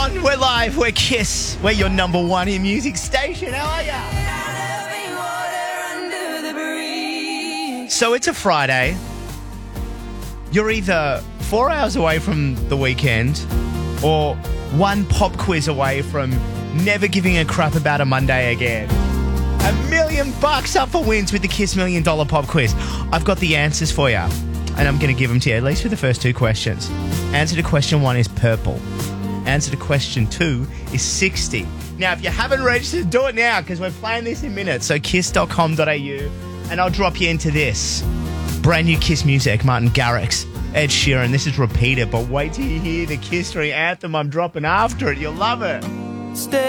on, we're live, we're Kiss. We're your number one in music station. How are ya? So it's a Friday. You're either 4 hours away from the weekend or one pop quiz away from never giving a crap about a Monday again. $1 million up for wins with the Kiss $1 Million Pop Quiz. I've got the answers for you, and I'm going to give them to you, at least for the first two questions. Answer to question 1 is purple. Answer to question 2 is 60. Now, if you haven't registered, do it now, because we're playing this in minutes. So kiss.com.au, and I'll drop you into this. Brand new Kiss music, Martin Garrix, Ed Sheeran. This is Repeated, but wait till you hear the Kiss 3 anthem I'm dropping after it. You'll love it.